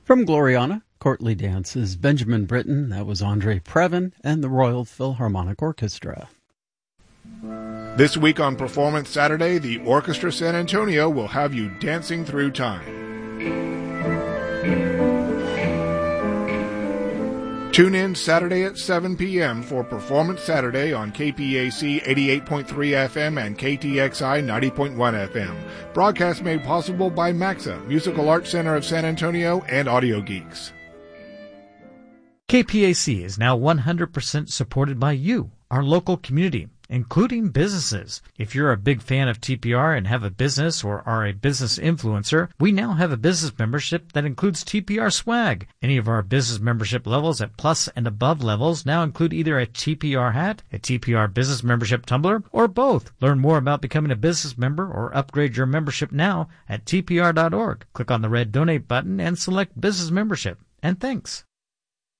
From Gloriana, Courtly Dance's Benjamin Britten, that was Andre Previn, and the Royal Philharmonic Orchestra. This week on Performance Saturday, the Orchestra San Antonio will have you dancing through time. Tune in Saturday at 7 p.m. for Performance Saturday on KPAC 88.3 FM and KTXI 90.1 FM. Broadcast made possible by MAXA, Musical Arts Center of San Antonio, and Audio Geeks. KPAC is now 100% supported by you, our local community, including businesses. If you're a big fan of TPR and have a business or are a business influencer, we now have a business membership that includes TPR swag. Any of our business membership levels at plus and above levels now include either a TPR hat, a TPR business membership tumbler, or both. Learn more about becoming a business member or upgrade your membership now at tpr.org. Click on the red donate button and select business membership. And thanks.